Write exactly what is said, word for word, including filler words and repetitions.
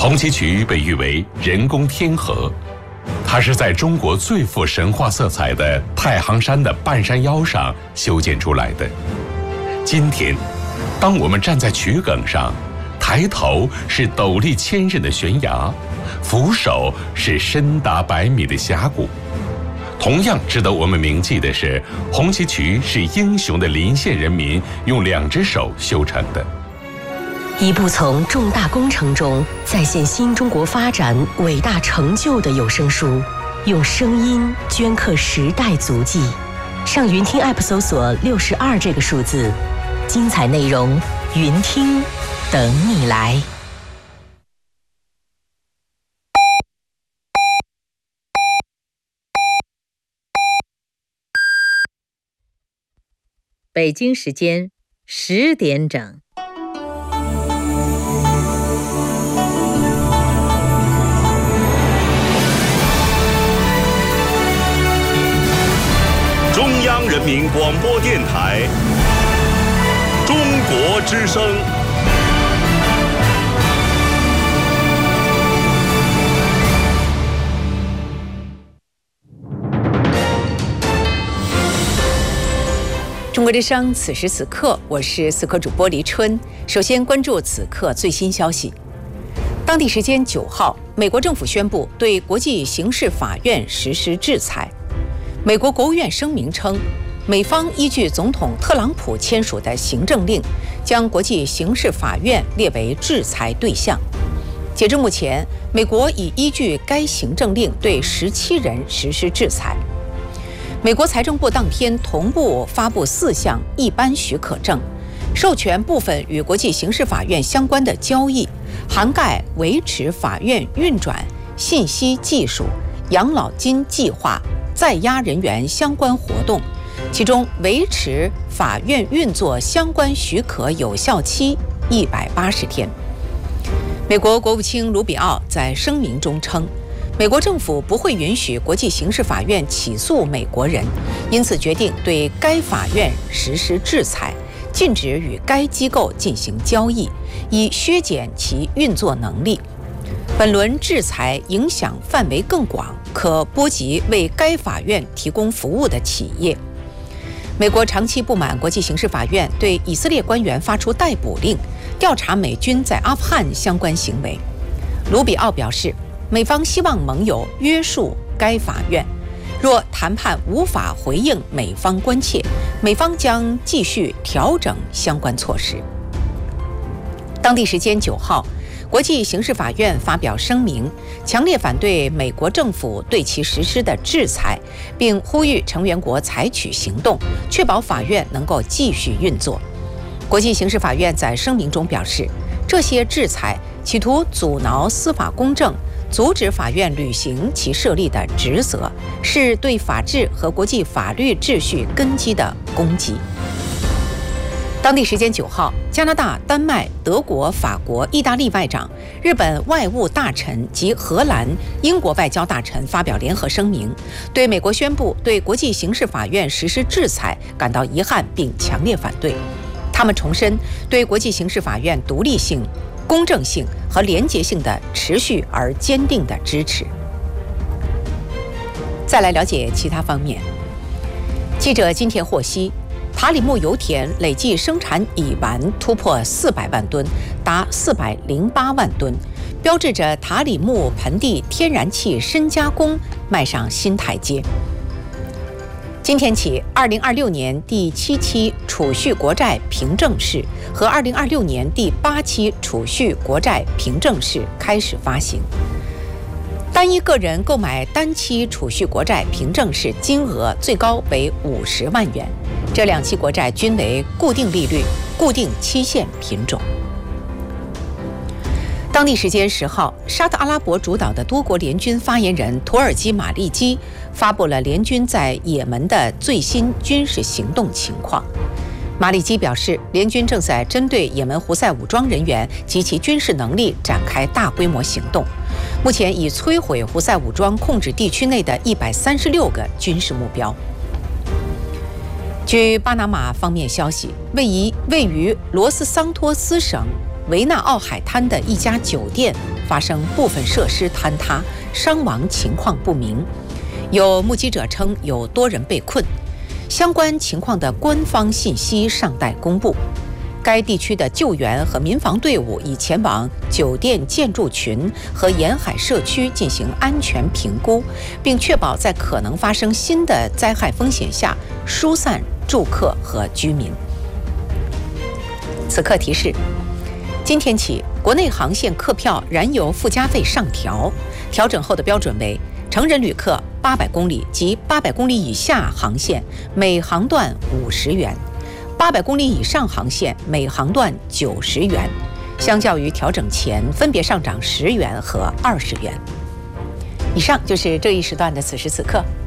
红旗渠被誉为人工天河，它是在中国最富神话色彩的太行山的半山腰上修建出来的。今天，当我们站在渠埂上，抬头是陡立千仞的悬崖，俯首是深达百米的峡谷。同样值得我们铭记的是，红旗渠是英雄的临县人民用两只手修成的。 一部从重大工程中再现新中国发展伟大成就的有声书，用声音镌刻时代足迹。上云听 App 搜索六十二这个数字，精彩内容云听等你来。 北京时间十点整。 中央人民广播电台中国之声。 中国之声，此时此刻，我是此刻主播黎春。首先关注此刻最新消息。当地时间九号，美国政府宣布对国际刑事法院实施制裁。美国国务院声明称，美方依据总统特朗普签署的行政令，将国际刑事法院列为制裁对象。截至目前，美国已依据该行政令对十七人实施制裁。美国财政部当天同步发布四项一般许可证，授权部分与国际刑事法院相关的交易，涵盖维持法院运转、信息技术、养老金计划、在押人员相关活动，其中维持法院运作相关许可有效期一百八十天。美国国务卿卢比奥在声明中称，美国政府不会允许国际刑事法院起诉美国人，因此决定对该法院实施制裁，禁止与该机构进行交易，以削减其运作能力。本轮制裁影响范围更广，可波及为该法院提供服务的企业。美国长期不满国际刑事法院对以色列官员发出逮捕令，调查美军在阿富汗相关行为。卢比奥表示，美方希望盟友约束该法院，若谈判无法回应美方关切，美方将继续调整相关措施。当地时间九号，国际刑事法院发表声明，强烈反对美国政府对其实施的制裁，并呼吁成员国采取行动，确保法院能够继续运作。国际刑事法院在声明中表示，这些制裁企图阻挠司法公正，阻止法院履行其设立的职责，是对法治和国际法律秩序根基的攻击。当地时间九号，加拿大、丹麦、德国、法国、意大利外长、日本外务大臣及荷兰、英国外交大臣发表联合声明，对美国宣布对国际刑事法院实施制裁感到遗憾并强烈反对。他们重申对国际刑事法院独立性、公正性和廉洁性的持续而坚定的支持。再来了解其他方面。记者今天获悉，塔里木油田累计生产乙烷突破四百万吨，达四百零八万吨，标志着塔里木盆地天然气深加工迈上新台阶。今天起，二零二六年第七期储蓄国债凭证式和二零二六年第八期储蓄国债凭证式开始发行。单一个人购买单期储蓄国债凭证式金额最高为五十万元，这两期国债均为固定利率、固定期限品种。当地时间十号，沙特阿拉伯主导的多国联军发言人土耳其马利基发布了联军在也门的最新军事行动情况。马利基表示，联军正在针对也门胡塞武装人员及其军事能力展开大规模行动，目前已摧毁胡塞武装控制地区内的一百三十六个军事目标。据巴拿马方面消息，位于位于罗斯桑托斯省维纳奥海滩的一家酒店发生部分设施坍塌，伤亡情况不明。有目击者称有多人被困，相关情况的官方信息尚待公布。该地区的救援和民防队伍已前往酒店建筑群和沿海社区进行安全评估，并确保在可能发生新的灾害风险下疏散住客和居民。此刻提示：今天起，国内航线客票燃油附加费上调，调整后的标准为成人旅客八百公里及八百公里以下航线每航段五十元。八百公里以上航线每航段九十元，相较于调整前分别上涨十元和二十元。以上就是这一时段的此时此刻，